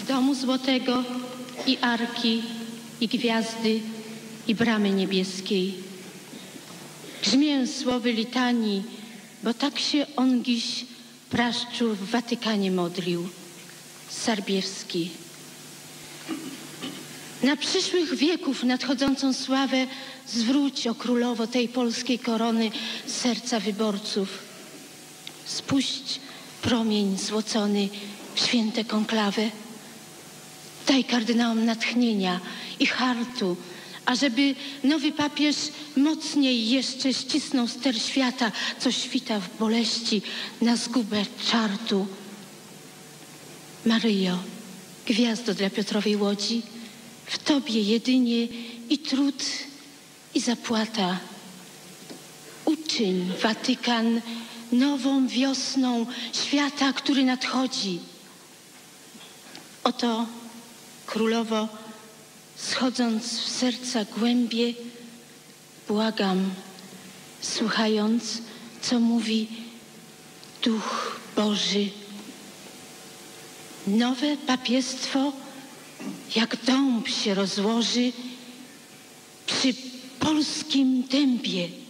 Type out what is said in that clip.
domu złotego i arki, i gwiazdy, i bramy niebieskiej. Grzmię słowy litanii, bo tak się ongiś praszczu w Watykanie modlił. Sarbiewski. Na przyszłych wieków nadchodzącą sławę zwróć, o królowo tej polskiej korony, serca wyborców. Spuść promień złocony w święte konklawę. Daj kardynałom natchnienia i hartu, ażeby nowy papież mocniej jeszcze ścisnął ster świata, co świta w boleści na zgubę czartu. Maryjo, gwiazdo dla Piotrowej łodzi, w Tobie jedynie i trud, i zapłata. Uczyń Watykan nową wiosną świata, który nadchodzi. Oto, królowo, schodząc w serca głębie, błagam, słuchając, co mówi Duch Boży. Nowe papiestwo jak dąb się rozłoży przy polskim dębie.